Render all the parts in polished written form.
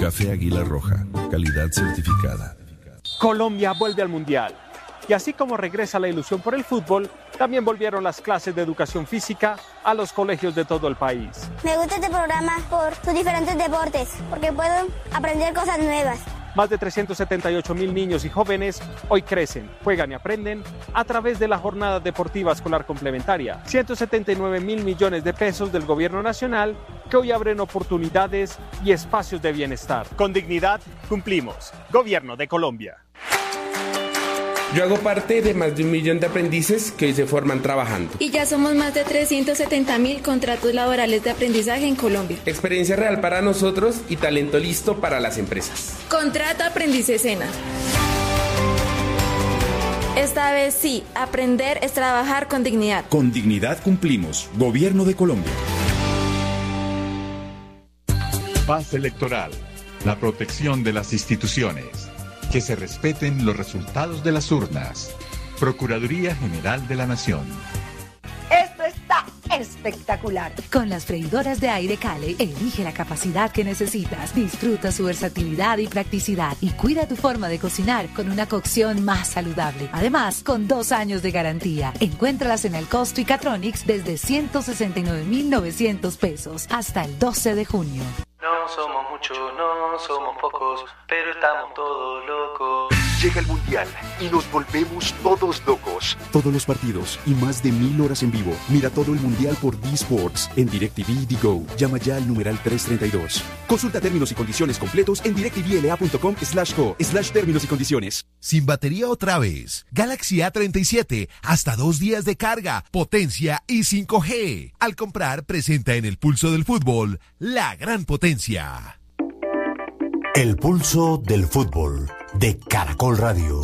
Café Águila Roja, calidad certificada. Colombia vuelve al Mundial. Y así como regresa la ilusión por el fútbol, también volvieron las clases de educación física a los colegios de todo el país. Me gusta este programa por sus diferentes deportes, porque puedo aprender cosas nuevas. Más de 378.000 niños y jóvenes hoy crecen, juegan y aprenden a través de la Jornada Deportiva Escolar Complementaria. 179.000 millones de pesos del Gobierno Nacional que hoy abren oportunidades y espacios de bienestar. Con dignidad cumplimos. Gobierno de Colombia. Yo hago parte de más de 1 millón de aprendices que hoy se forman trabajando. Y ya somos más de 370.000 contratos laborales de aprendizaje en Colombia. Experiencia real para nosotros y talento listo para las empresas. Contrata Aprendices SENA. Esta vez sí, aprender es trabajar con dignidad. Con dignidad cumplimos. Gobierno de Colombia. Paz electoral. La protección de las instituciones. Que se respeten los resultados de las urnas. Procuraduría General de la Nación. Esto está espectacular. Con las freidoras de aire Cale, elige la capacidad que necesitas, disfruta su versatilidad y practicidad y cuida tu forma de cocinar con una cocción más saludable. Además, con 2 años de garantía. Encuéntralas en el Costo y Catronics desde 169.900 pesos hasta el 12 de junio. No somos muchos, no somos pocos, pero estamos todos locos. Llega el Mundial y nos volvemos todos locos. Todos los partidos y más de 1.000 horas en vivo. Mira todo el Mundial por D-Sports en DirecTV y Digo. Llama ya al numeral 332. Consulta términos y condiciones completos en directvla.com/co/términos y condiciones. Sin batería otra vez. Galaxy A37, hasta 2 días de carga, potencia y 5G. Al comprar, presenta en el pulso del fútbol la gran potencia. El pulso del fútbol de Caracol Radio.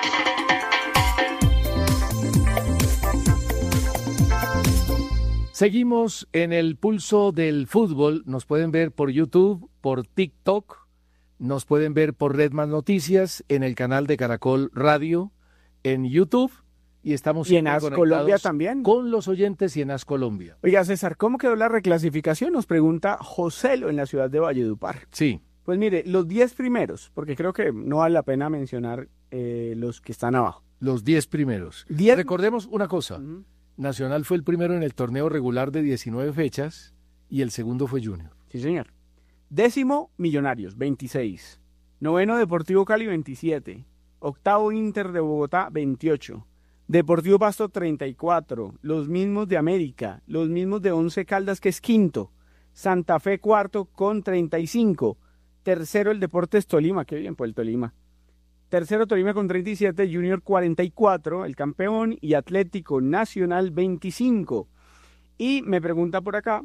Seguimos en el pulso del fútbol. Nos pueden ver por YouTube, por TikTok, nos pueden ver por Red Más Noticias, en el canal de Caracol Radio, en YouTube. Y estamos en AS Colombia también. Con los oyentes y en AS Colombia. Oiga, César, ¿cómo quedó la reclasificación? Nos pregunta Joselo en la ciudad de Valledupar. Sí. Pues mire, los 10 primeros, porque creo que no vale la pena mencionar los que están abajo. Los 10 primeros. Recordemos una cosa. Nacional fue el primero en el torneo regular de 19 fechas y el segundo fue Junior. Sí, señor. 10º, Millonarios, 26. 9º, Deportivo Cali, 27. 8º, Inter de Bogotá, 28. Deportivo Pasto, 34. Los mismos de América. Los mismos de Once Caldas, que es quinto. Santa Fe, cuarto, con 35. Tercero, el Deportes Tolima. Qué bien por el Tolima. Tercero, Tolima con 37. Junior, 44, el campeón. Y Atlético Nacional, 25. Y me pregunta por acá,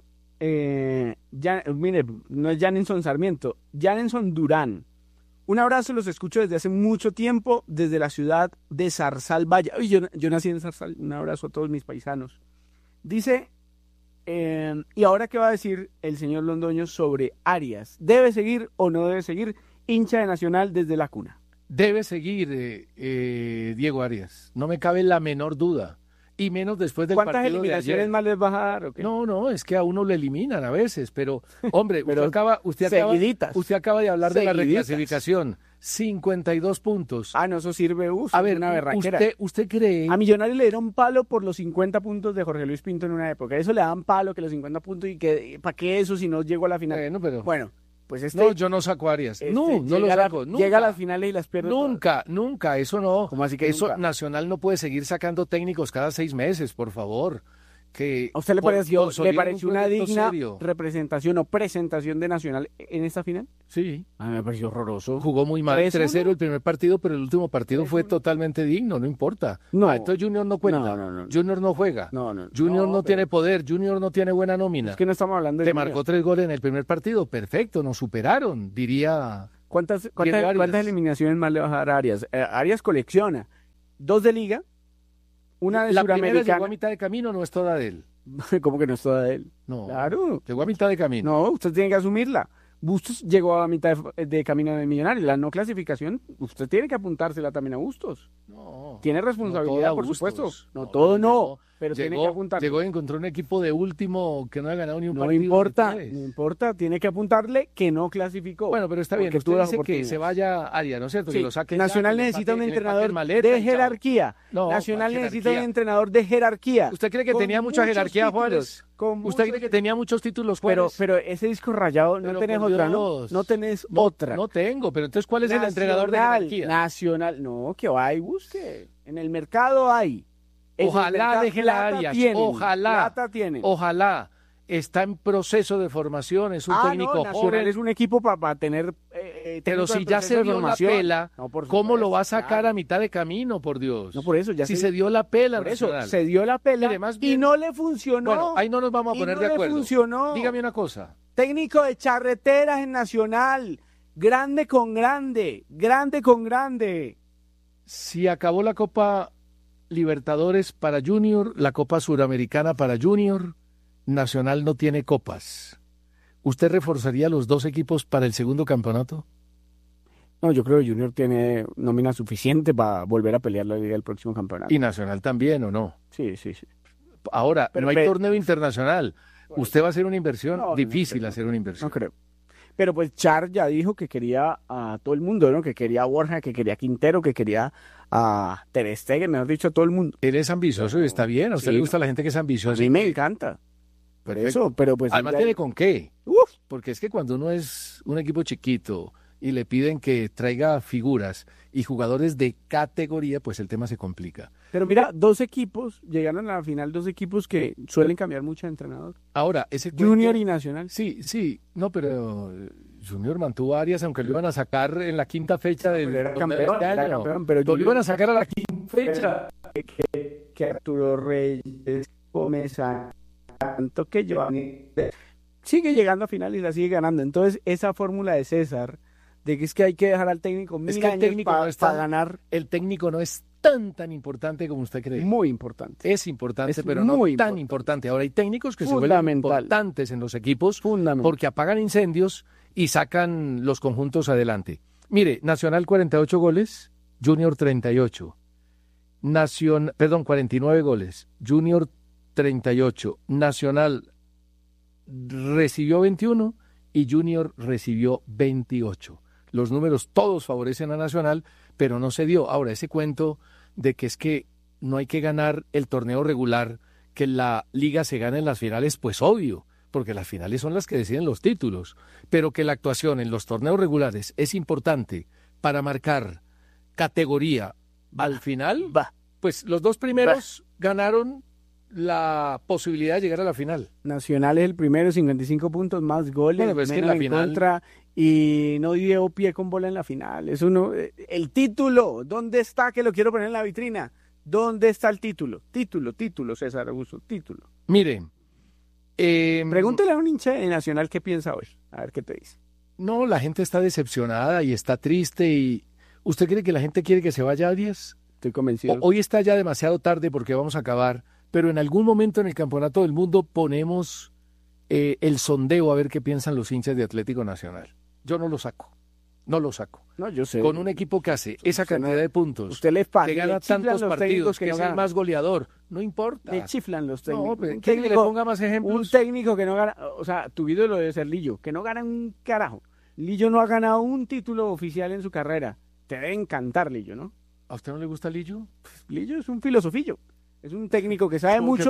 mire, no es Janenson Sarmiento, Janenson Durán. Un abrazo, los escucho desde hace mucho tiempo, desde la ciudad de Zarzal Valle. Uy, yo nací en Zarzal, un abrazo a todos mis paisanos. Dice, ¿y ahora qué va a decir el señor Londoño sobre Arias? ¿Debe seguir o no debe seguir? Hincha de Nacional desde la cuna. Debe seguir Diego Arias, no me cabe la menor duda. Y menos después del partido de ayer. ¿Cuántas eliminaciones más les va a dar? ¿O qué? No, es que a uno le eliminan a veces, pero, hombre, usted acaba de hablar de la reclasificación. 52 puntos. Ah, no, eso sirve, a ver, una berraquera. ¿Usted cree? A Millonarios le dieron palo por los 50 puntos de Jorge Luis Pinto en una época. Eso le dan palo, que los 50 puntos, y que ¿para qué eso si no llegó a la final? Bueno, pues no, yo no saco a Arias. No lo saco. Llega a las finales y las pierde. Nunca, eso no. ¿Cómo así que eso nunca? Nacional no puede seguir sacando técnicos cada 6 meses, por favor. Que ¿a usted le pareció una digna representación o presentación de Nacional en esta final? Sí. A mí me pareció horroroso. Jugó muy mal, 3-0 el primer partido, pero el último partido fue totalmente digno, no importa. No. Entonces Junior no cuenta. No. Junior no juega. Junior no tiene poder, Junior no tiene buena nómina. Es que no estamos hablando de Te marcó 3 goles en el primer partido, perfecto, nos superaron, diría. ¿Cuántas eliminaciones más le va a dar a Arias? Arias colecciona 2 de Liga, una de la Suramericana. La primera llegó a mitad de camino, no es toda de él. ¿Cómo que no es toda de él? No. Claro. Llegó a mitad de camino. No, usted tiene que asumirla. Bustos llegó a mitad de camino de Millonarios. La no clasificación, usted tiene que apuntársela también a Bustos. No. Tiene responsabilidad, por supuesto. No, todo no. pero tiene que apuntar. Llegó y encontró un equipo de último que no ha ganado ni un partido. No importa, tiene que apuntarle que no clasificó. Bueno, pero está bien, usted dice que se vaya Arias, ¿no es cierto? Sí. Que lo saque Nacional necesita un entrenador de jerarquía. Nacional necesita un entrenador de jerarquía. ¿Usted cree que tenía mucha jerarquía, Juárez? ¿Usted cree que tenía muchos títulos, Juárez? Pero ese disco rayado, no tenés otra, ¿no? No tenés otra. No tengo, pero entonces, ¿cuál es el entrenador de jerarquía? Nacional, no, que va y busque. En el mercado hay. Ojalá deje la Arias, ojalá. Está en proceso de formación, es un técnico joven. Es un equipo para tener... pero si ya se dio la pela, ¿cómo lo va a sacar a mitad de camino, por Dios? No, por eso ya se dio la pela. Por eso, se dio la pela y no le funcionó. Bueno, ahí no nos vamos a poner de acuerdo. Funcionó. Dígame una cosa. Técnico de charreteras en Nacional, grande con grande. Si acabó la Copa Libertadores para Junior, la Copa Suramericana para Junior, Nacional no tiene copas. ¿Usted reforzaría los dos equipos para el segundo campeonato? No, yo creo que Junior tiene nómina suficiente para volver a pelear la liga del próximo campeonato. ¿Y Nacional también o no? Sí. Ahora, no hay torneo internacional. Usted va a hacer una inversión, difícil hacer una inversión. No creo. Pero pues Char ya dijo que quería a todo el mundo, ¿no? Que quería a Borja, que quería a Quintero, que quería a Ter Stegen, mejor dicho, a todo el mundo. Él es ambicioso y está bien. ¿A usted le gusta la gente que es ambiciosa? A mí me encanta. Perfecto. Eso, pero pues... Además tiene con qué. Porque es que cuando uno es un equipo chiquito y le piden que traiga figuras y jugadores de categoría, pues el tema se complica. Pero mira, dos equipos, llegaron a la final dos equipos que suelen cambiar mucho de entrenador. Ahora, ese Junior y Nacional. Sí, no, pero Junior mantuvo a Arias, aunque lo iban a sacar en la quinta fecha del era campeón, pero lo iban a sacar a la quinta fecha. Que Arturo Reyes, Gómez, tanto que Giovanni sigue llegando a final y la sigue ganando. Entonces, esa fórmula de César, de que es que hay que dejar al técnico para ganar. El técnico no es tan importante como usted cree. Muy importante. Es importante, pero no tan importante. Ahora hay técnicos que se vuelven importantes en los equipos porque apagan incendios y sacan los conjuntos adelante. Mire, Nacional 48 goles, Junior 38. 49 goles, Junior 38. Nacional recibió 21 y Junior recibió 28. Los números todos favorecen a Nacional, pero no se dio. Ahora, ese cuento de que es que no hay que ganar el torneo regular, que la liga se gane en las finales, pues obvio, porque las finales son las que deciden los títulos, pero que la actuación en los torneos regulares es importante para marcar categoría al final, pues los dos primeros ganaron la posibilidad de llegar a la final. Nacional es el primero, 55 puntos, más goles, bueno, pues menos en contra, y no dio pie con bola en la final. Es el título, ¿dónde está? Que lo quiero poner en la vitrina. ¿Dónde está el título? Título, César Augusto, título. Miren, pregúntele a un hincha de Nacional qué piensa hoy, a ver qué te dice. No, la gente está decepcionada y está triste. Y ¿usted cree que la gente quiere que se vaya Arias? Estoy convencido. Hoy está ya demasiado tarde porque vamos a acabar, pero en algún momento en el Campeonato del Mundo ponemos el sondeo a ver qué piensan los hinchas de Atlético Nacional. Yo no lo saco. No, yo sé. Con un equipo que hace esa cantidad de puntos, usted que gana tantos partidos, que es el más goleador, no importa. Le chiflan los técnicos. No, pero que le ponga más ejemplos. Un técnico que no gana, o sea, tu ídolo debe ser Lillo, que no gana un carajo. Lillo no ha ganado un título oficial en su carrera. Te debe encantar Lillo, ¿no? ¿A usted no le gusta Lillo? Pues, Lillo es un filosofillo. Es un técnico que sabe mucho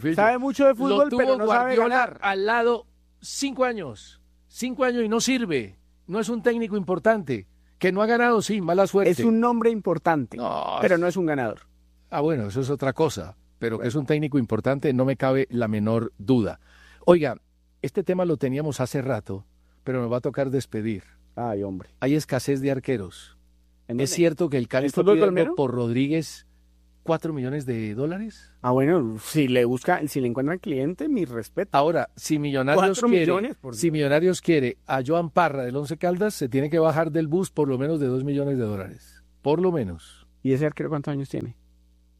de fútbol, pero no sabe ganar. Al lado 5 años y no sirve. No es un técnico importante. Que no ha ganado, sí, mala suerte. Es un nombre importante, pero no es un ganador. Ah, bueno, eso es otra cosa. Pero que es un técnico importante, no me cabe la menor duda. Oiga, este tema lo teníamos hace rato, pero me va a tocar despedir. Ay, hombre. Hay escasez de arqueros. ¿Es cierto que el Cali está pidiendo por Rodríguez $4 millones? Ah, bueno, si le encuentran cliente, mi respeto. Ahora, si Millonarios quiere a Joan Parra del Once Caldas, se tiene que bajar del bus por lo menos de $2 millones. Por lo menos. ¿Y ese arquero cuántos años tiene?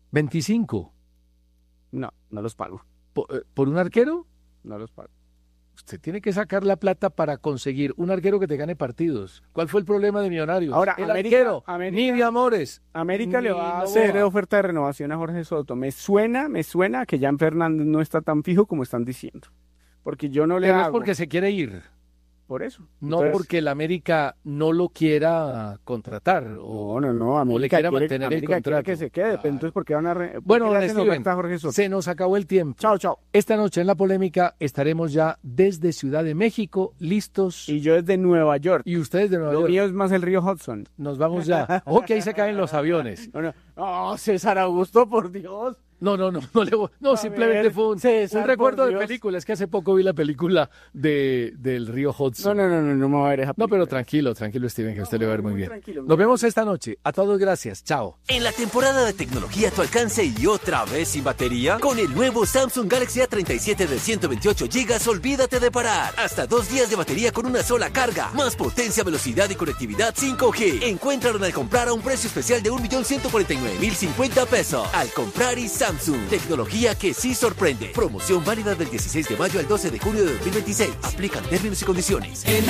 25. No los pago. ¿Por un arquero? No los pago. Usted tiene que sacar la plata para conseguir un arquero que te gane partidos. ¿Cuál fue el problema de Millonarios? Ahora, el América, arquero, ni de amores. América le va a hacer oferta de renovación a Jorge Soto. Me suena que Jan Fernández no está tan fijo como están diciendo. Porque yo no le Pero hago. es porque se quiere ir. Por eso. No Entonces, porque el América no lo quiera contratar. No. América le quiera mantener América el contrato. Que se quede. Pero entonces, ¿por qué van a Bueno, ¿por qué le don hacen Steven, oferta a Jorge Soto? se nos acabó el tiempo. Chao. Esta noche en La Polémica estaremos ya desde Ciudad de México, listos. Y yo desde Nueva York. Y ustedes de Nueva Lo York. mío es más el río Hudson. Nos vamos ya. Ojo que ahí se caen los aviones. No, César Augusto, por Dios. No, simplemente fue un recuerdo de película. Es que hace poco vi la película del río Hudson. No me va a ver esa película. No, pero tranquilo, Steven, que a usted le va a ver muy bien. Nos vemos esta noche. A todos, gracias. Chao. En la temporada de tecnología a tu alcance y otra vez sin batería, con el nuevo Samsung Galaxy A37 de 128 GB, olvídate de parar. Hasta 2 días de batería con una sola carga. Más potencia, velocidad y conectividad 5G. Encuéntralo al comprar a un precio especial de 1.149.050 pesos. Al comprar y Samsung, tecnología que sí sorprende. Promoción válida del 16 de mayo al 12 de junio de 2026. Aplican términos y condiciones.